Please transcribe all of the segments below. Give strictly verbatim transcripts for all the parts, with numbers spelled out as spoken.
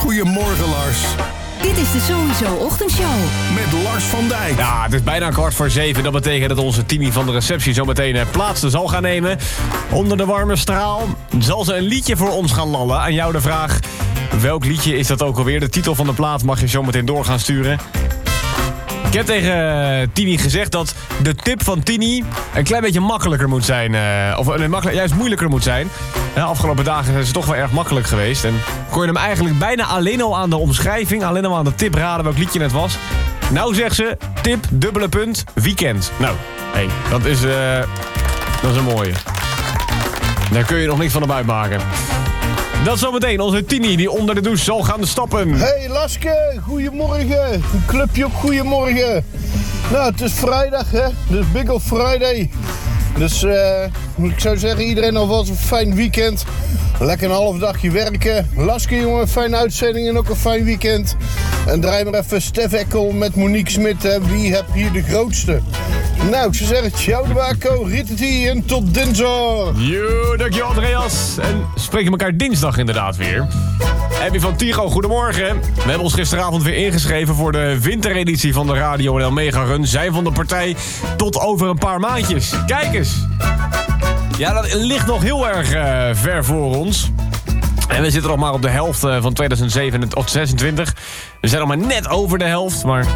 Goedemorgen, Lars. Dit is de Sowieso Ochtendshow. Met Lars van Dijk. Ja, het is bijna kwart voor zeven. Dat betekent dat onze Tini van de receptie zo meteen plaats zal gaan nemen. Onder de warme straal zal ze een liedje voor ons gaan lallen. Aan jou de vraag, welk liedje is dat ook alweer? De titel van de plaat mag je zo meteen door gaan sturen. Ik heb tegen Tini gezegd dat de tip van Tini een klein beetje makkelijker moet zijn. Uh, of nee, makkelijk, juist moeilijker moet zijn. De afgelopen dagen zijn ze toch wel erg makkelijk geweest. En kon je hem eigenlijk bijna alleen al aan de omschrijving, alleen al aan de tip raden welk liedje het was. Nou zegt ze, tip, dubbele punt, weekend. Nou, hey, dat is, uh, dat is een mooie. Daar kun je nog niks van naar buiten maken. Dat zometeen onze Tini die onder de douche zal gaan stappen. Hey Laske, goedemorgen. Een clubje op goedemorgen. Nou, het is vrijdag hè, dus Big Old Friday. Dus uh, ik zou zeggen, iedereen alvast een fijn weekend. Lekker een half dagje werken. Laske jongen, fijne uitzending en ook een fijn weekend. En draai maar even Stef Eckel met Monique Smit. Hè. Wie heb hier de grootste? Nou, ik zou zeggen, ciao de Waco, Ritati en tot dinsdag. Yo, dankjewel Andreas. En spreken elkaar dinsdag inderdaad weer. Abby van Tigo, goedemorgen. We hebben ons gisteravond weer ingeschreven voor de wintereditie van de Radio en Mega Run. Zij van de partij tot over een paar maandjes. Kijk eens. Ja, dat ligt nog heel erg uh, ver voor ons. En we zitten nog maar op de helft uh, van tweeduizend zesentwintig. We zijn nog maar net over de helft, maar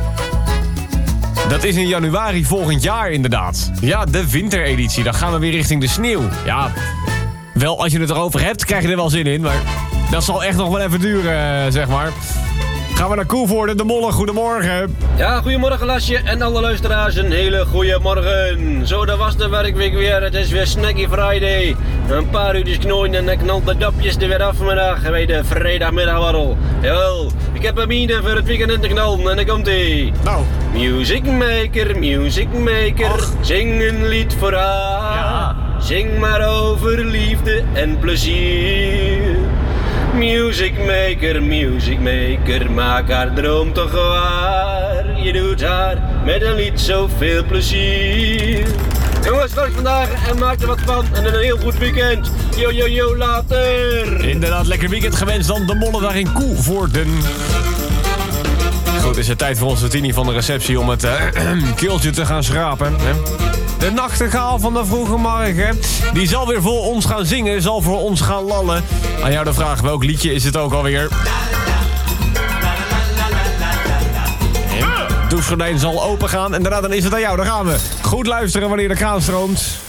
dat is in januari volgend jaar inderdaad. Ja, de wintereditie. Dan gaan we weer richting de sneeuw. Ja, wel als je het erover hebt, krijg je er wel zin in. Maar dat zal echt nog wel even duren, zeg maar. Gaan we naar Koevoorde, de Molle. Goedemorgen. Ja, goedemorgen Lasje en alle luisteraars. Een hele goede morgen. Zo, dat was de werkweek weer. Het is weer Snacky Friday. Een paar uurtjes knooien en dan knalt de dapjes er weer af vanmiddag bij de vrijdagmiddagwarrel. Jawel, ik heb een mine voor het weekend in te knallen en dan komt ie. Nou. Music maker, music maker, Och. Zing een lied voor haar. Ja. Zing maar over liefde en plezier. Music maker, music maker, maak haar droom toch waar. Je doet haar met een lied zoveel plezier. Jongens, werk vandaag en maak er wat van en een heel goed weekend. Yo, yo, yo, later. Inderdaad, lekker weekend gewenst dan de Molle daar in Koevoorden. Goed, is het tijd voor onze Tini van de receptie om het uh, keeltje te gaan schrapen. Hè? De nachtegaal van de vroege morgen, die zal weer voor ons gaan zingen, zal voor ons gaan lallen. Aan jou de vraag, welk liedje is het ook alweer? Het douchegordijn zal open gaan en daarna dan is het aan jou, daar gaan we. Goed luisteren wanneer de kraan stroomt.